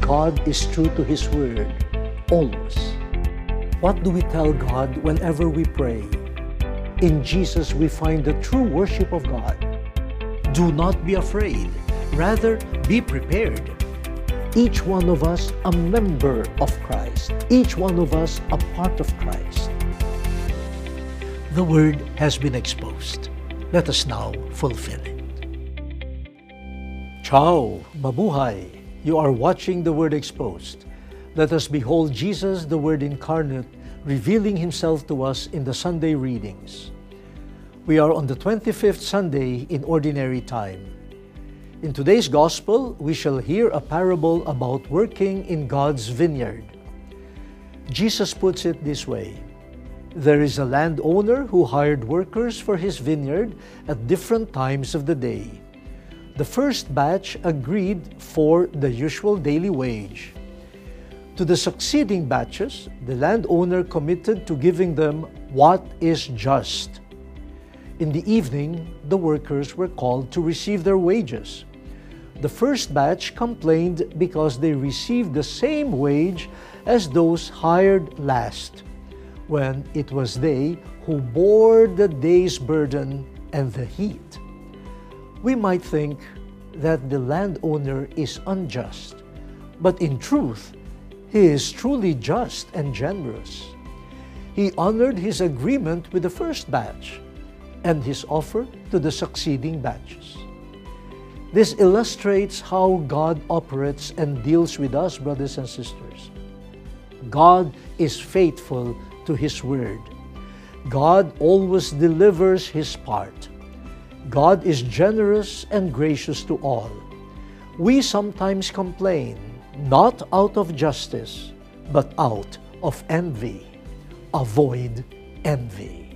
God is true to His Word, always. What do we tell God whenever we pray? In Jesus we find the true worship of God. Do not be afraid, rather be prepared. Each one of us a member of Christ, each one of us a part of Christ. The Word has been exposed. Let us now fulfill it. Ciao! Mabuhay! You are watching The Word Exposed. Let us behold Jesus, the Word incarnate, revealing Himself to us in the Sunday readings. We are on the 25th Sunday in Ordinary Time. In today's Gospel, we shall hear a parable about working in God's vineyard. Jesus puts it this way: there is a landowner who hired workers for his vineyard at different times of the day. The first batch agreed for the usual daily wage. To the succeeding batches, the landowner committed to giving them what is just. In the evening, the workers were called to receive their wages. The first batch complained because they received the same wage as those hired last, when it was they who bore the day's burden and the heat. We might think that the landowner is unjust, but in truth, he is truly just and generous. He honored his agreement with the first batch and his offer to the succeeding batches. This illustrates how God operates and deals with us, brothers and sisters. God is faithful to His Word. God always delivers His part. God is generous and gracious to all. We sometimes complain, not out of justice, but out of envy. Avoid envy.